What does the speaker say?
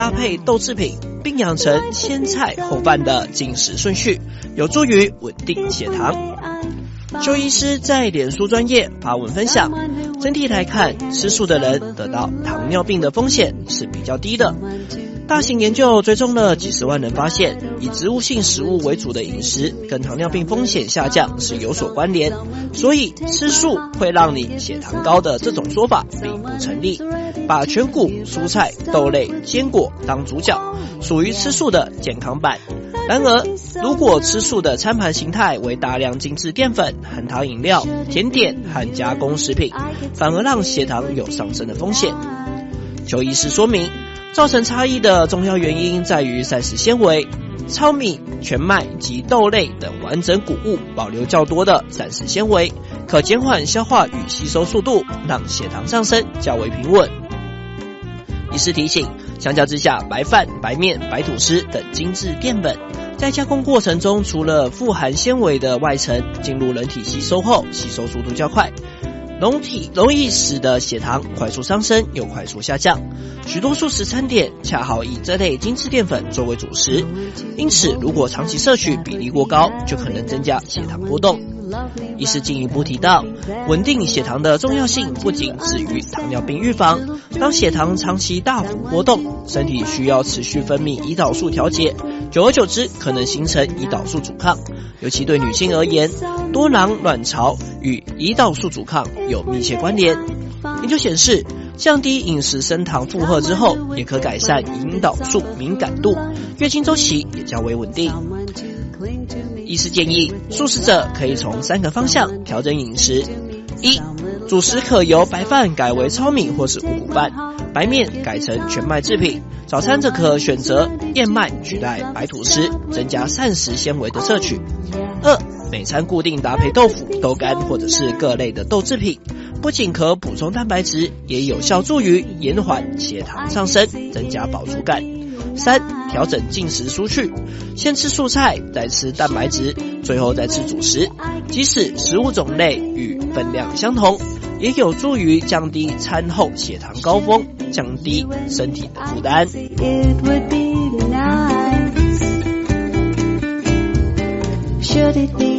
搭配豆制品，并养成先菜后饭的进食顺序，有助于稳定血糖。邱医师在脸书专页发文分享，整体来看，吃素的人得到糖尿病的风险是比较低的。大型研究追踪了几十万人，发现以植物性食物为主的饮食跟糖尿病风险下降是有所关联，所以吃素会让你血糖高的这种说法并不成立。把全谷、蔬菜、豆类、坚果当主角，属于吃素的健康版。然而，如果吃素的餐盘形态为大量精致淀粉、含糖饮料、甜点和加工食品，反而让血糖有上升的风险。邱医师说明，造成差异的重要原因在于膳食纤维，糙米、全麦及豆类等完整谷物保留较多的膳食纤维，可减缓消化与吸收速度，让血糖上升较为平稳。医师提醒，相较之下，白饭、白面、白吐司等精致淀粉，在加工过程中，除了富含纤维的外层进入人体吸收后，吸收速度较快，容易使得血糖快速上升又快速下降。许多素食餐点恰好以这类精致淀粉作为主食，因此如果长期摄取比例过高，就可能增加血糖波动。医师进一步提到，稳定血糖的重要性不仅止于糖尿病预防，当血糖长期大幅波动，身体需要持续分泌胰岛素调节，久而久之可能形成胰岛素阻抗，尤其对女性而言，多囊卵巢与胰岛素阻抗有密切关联。研究显示，降低饮食升糖负荷之后，也可改善胰岛素敏感度，月经周期也较为稳定。医师建议，素食者可以从3个方向调整饮食：一、主食可由白饭改为糙米或是五谷饭，白面改成全麦制品，早餐则可选择燕麦取代白吐司，增加膳食纤维的摄取。2、每餐固定搭配豆腐、豆干或者是各类的豆制品，不仅可补充蛋白质，也有效助于延缓血糖上升，增加饱足感。3、调整进食顺序，先吃蔬菜，再吃蛋白质，最后再吃主食。即使食物种类与分量相同，也有助于降低餐后血糖高峰，降低身体的负担。Should it be